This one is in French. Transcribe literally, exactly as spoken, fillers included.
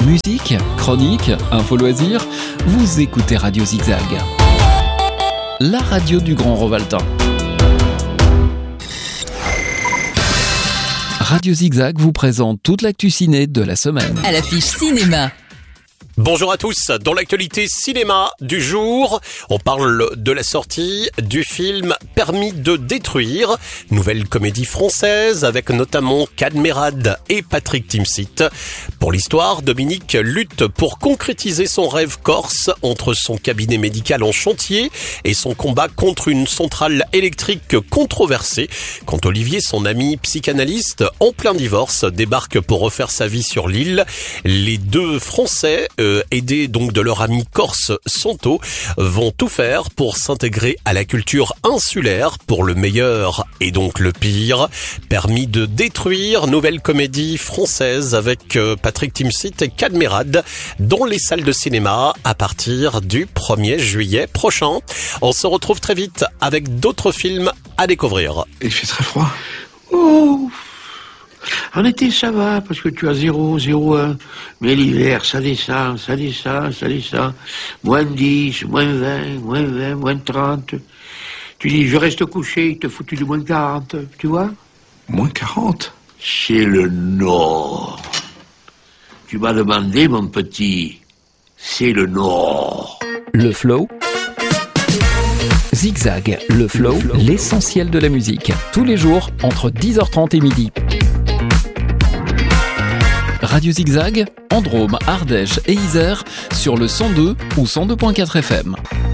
Musique, chronique, info loisirs, vous écoutez Radio Zigzag. La radio du Grand Rovaltain. Radio Zigzag vous présente toute l'actu ciné de la semaine. À l'affiche cinéma. Bonjour à tous, dans l'actualité cinéma du jour, on parle de la sortie du film Permis de détruire, nouvelle comédie française avec notamment Cadmerade et Patrick Timsit. Pour l'histoire, Dominique lutte pour concrétiser son rêve corse entre son cabinet médical en chantier et son combat contre une centrale électrique controversée. Quand Olivier, son ami psychanalyste en plein divorce, débarque pour refaire sa vie sur l'île, les deux Français euh, aidés donc de leur ami corse Santo, vont tout faire pour s'intégrer à la culture insulaire pour le meilleur et donc le pire. Permis de détruire, nouvelle comédie française avec euh, Patrick Timsit et Cadmerade dans les salles de cinéma à partir du premier juillet prochain. On se retrouve très vite avec d'autres films à découvrir. Il fait très froid. Oh, en été, ça va, parce que tu as zéro, zéro un. Mais l'hiver, ça descend, ça descend, ça descend. Moins dix, moins vingt, moins vingt, moins trente. Tu dis, je reste couché, il te foutu du moins quarante, tu vois? Moins quarante? C'est le Nord. Tu m'as demandé, mon petit. C'est le Nord. Le flow. Zigzag, le flow, le flow, l'essentiel de la musique. Tous les jours, entre dix heures trente et midi. Radio Zigzag, en Drôme, Ardèche et Isère, sur le cent deux ou cent deux virgule quatre F M.